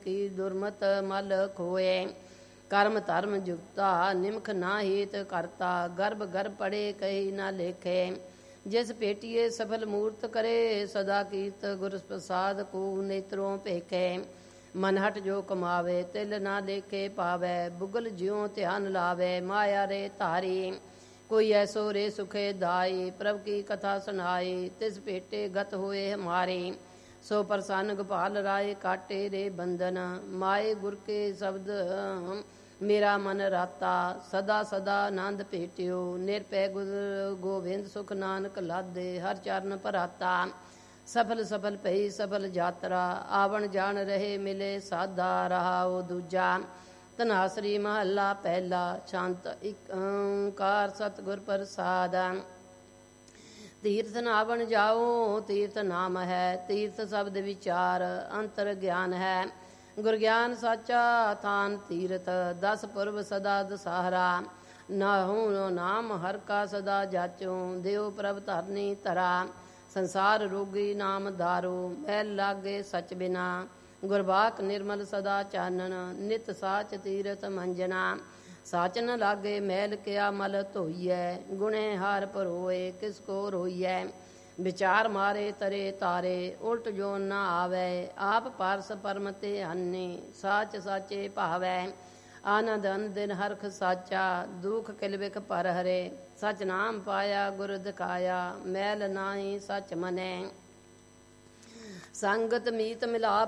ਕੀ ਦੁਰਮਤ ਮਲ ਖੋਏ। ਕਰਮ ਧਰਮ ਜੁਗਤਾ ਨਿਮਖ ਨਾ ਹੀਤ ਕਰਤਾ, ਗਰਭ ਗਰਭ ਪੜੇ ਕਹੀ ਨਾ ਲੇਖੇ। ਜਿਸ ਭੇਟੀਏ ਸਫਲ ਮੂਰਤ ਕਰੇ, ਸਦਾ ਕੀਰਤ ਗੁਰ ਪ੍ਰਸਾਦ ਕੋ ਨੇਤਰੋਂ ਭੇਖੇ। ਮਨ ਹਟ ਜੋ ਕਮਾਵੇ ਤਿਲ ਨਾ ਲੇਖੇ ਪਾਵੇ, ਬੁਗਲ ਜਿਉ ਧਿਆਨ ਲਾਵੇ ਮਾਇਆ ਰੇ ਧਾਰੀ। ਕੋਈ ਐਸੋ ਰੇ ਸੁਖੇ ਦਾਈ, ਪ੍ਰਭ ਕੀ ਕਥਾ ਸੁਨਾਈ, ਤਿਸ ਭੇਟੇ ਗਤ ਹੋਏ ਹਮਾਰੇ। ਸੋ ਪ੍ਰਸੰਨ ਗੋਪਾਲ ਰਾਏ ਕਾਟੇ ਰੇ ਬੰਧਨ, ਮਾਏ ਗੁਰ ਕੇ ਸ਼ਬਦ ਮੇਰਾ ਮਨ ਰਾਤਾ। ਸਦਾ ਸਦਾ ਆਨੰਦ ਭੇਟਿਓ, ਨਿਰਭੈ ਗੁਰ ਗੋਬਿੰਦ ਸੁਖ ਨਾਨਕ ਲਾਦੇ, ਹਰ ਚਰਨ ਭਰਾਤਾ। ਸਫਲ ਸਫਲ ਭਈ ਸਫਲ ਯਾਤਰਾ, ਆਵਣ ਜਾਣ ਰਹੇ ਮਿਲੇ ਸਾਧਾ। ਰਹਾਉ ਦੂਜਾ ਧਨਾਸਰੀ ਮਹੱਲਾ ਪਹਿਲਾ, ਸ਼ਾਂਤ ਇਕ ਓੰਕਾਰ ਸਤਿਗੁਰ ਪ੍ਰਸਾਦ। ਤੀਰਥ ਨਾਵਣ ਜਾਓ ਤੀਰਥ ਨਾਮ ਹੈ, ਤੀਰਥ ਸ਼ਬਦ ਵਿਚਾਰ ਅੰਤਰ ਗਿਆਨ ਹੈ। ਗੁਰ ਗਿਆਨ ਸਾਚਾ ਥਾਨ ਤੀਰਥ, 10 ਪੁਰਬ ਸਦਾ ਦਸਾਹਰਾ। ਨਾਹੂ ਨਾਮ ਹਰ ਕਾ ਸਦਾ ਜਾਚੋ, ਦਿਓ ਪ੍ਰਭ ਧਰਨੀ ਧਰਾ। ਸੰਸਾਰ ਰੋਗੀ ਨਾਮ ਦਾਰੋ, ਮੈਲ ਲਾਗੇ ਸਚ ਬਿਨਾ। ਗੁਰਬਾਕ ਨਿਰਮਲ ਸਦਾ ਚਾਨਣ, ਨਿਤ ਸਾਚ ਤੀਰਥ ਮੰਜਨਾ। ਸਾਚ ਨ ਲਾਗੇ ਮੈਲ ਕਿਆ ਮਲ ਧੋਈਐ, ਗੁਣੇ ਹਾਰ ਭਰੋਏ ਕਿਸ ਕੋ ਰੋਈਐ। ਵਿਚਾਰ ਮਾਰੇ ਤਰੇ ਤਾਰੇ, ਉਲਟ ਜੋ ਨਾ ਆਵੈ। ਆਪ ਪਾਰਸ ਪਰਮ ਤੇ ਆਨੇ, ਸਾਚ ਸਾਚੇ ਭਾਵੈ। ਆਨੰਦ ਦਿਨ ਹਰਖ ਸਾਚਾ, ਦੁਖ ਕਿਲ ਬਿਖ ਪਰ ਹਰੇ। ਸਚ ਨਾਮ ਪਾਇਆ ਗੁਰ ਦਿਖਾਇਆ, ਮੈਲ ਨਾਹੀ ਸਚ ਮਨੈ। ਸੰਗਤ ਮੀਤ ਮਿਲਾਪ